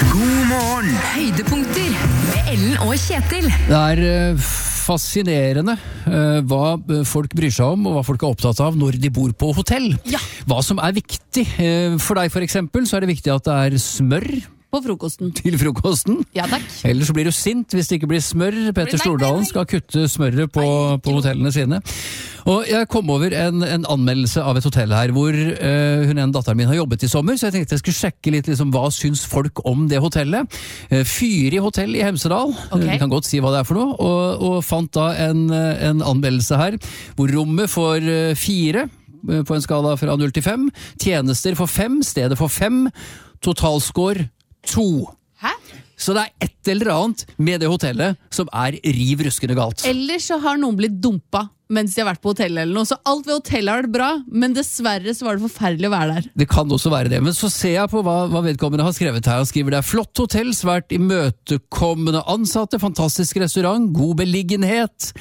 God morgen! Høydepunkter med Ellen og Kjetil. Det fascinerende hva folk bryr seg om og hva folk er opptatt av når de bor på hotell. Ja. Hva som er viktig. For deg for eksempel så er det viktig at det er smør På frokosten. til frokosten. Ja, takk. Ellers så blir du sint hvis det ikke blir smør. Petter Stordalen skal kutte smøret på hotellene sine. Og jeg kom over en anmeldelse av et hotell her, hvor datteren min har jobbet i sommer, så jeg tenkte jeg skulle sjekke litt liksom, hva syns folk om det hotellet. Fyri hotell i Hemsedal, vi kan godt si hva det er for noe, og fant da en anmeldelse her, hvor rommet får 4 på en skala fra 0 til 5, tjenester for 5, stedet for 5, totalscore 2. Hæ? Så det er et eller annet med det hotellet som er riv ruskende galt. Eller så har noen blitt dumpa mens de har vært på hotellet eller noe. Så alt ved hotellet har vært bra, men dessverre så var det forferdelig å være der. Det kan også være det, men så ser jeg på hva vedkommende har skrevet her. Han skriver det er flott hotell, svært imøtekommende ansatte, fantastisk restaurant, god beliggenhet.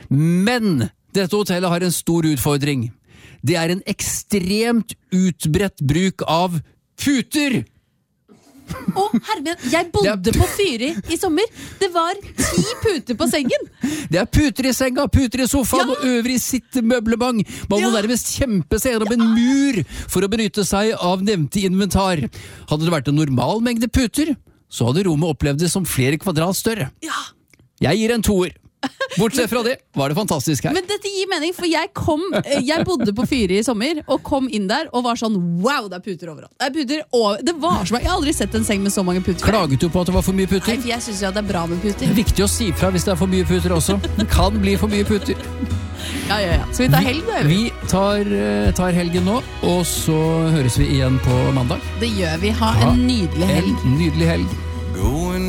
Men dette hotellet har en stor utfordring. Det er en ekstremt utbredt bruk av puter! Å, hermen, jeg bodde på Fyri i sommer. Det var 10 puter på sengen. Det er puter i senga, puter i sofaen og øvrig sittmøblement. Man må nærmest kjempe seg gjennom en mur for å benytte seg av nevnte inventar. Hadde det vært en normal mengde puter, så hadde rommet opplevd det som flere kvadrat større. Ja. Jeg gir en 2. Bortsett fra det var det fantastisk her. Men dette gir mening, for jeg bodde på Fyri i sommer og kom inn der og var sånn, wow, det er puter overalt. Det er puter over, det var så mange, jeg har aldri sett en seng med så mange puter. Klaget du på at det var for mye puter? Nei, for jeg synes jo at det er bra med Det puter. er viktig å si fra hvis det er for mye puter også. Det kan bli for mye puter. Ja. Så vi tar helg da, Vi tar helgen nå, og så høres vi igjen på mandag. Det gjør vi. Ha en nydelig helg. En nydelig helg.